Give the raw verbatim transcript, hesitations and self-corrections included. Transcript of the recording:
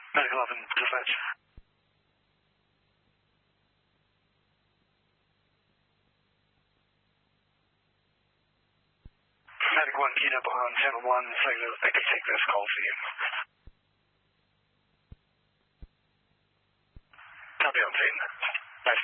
Medic eleven, dispatch. Medic one, keyed up on channel one, so I can take this call for you.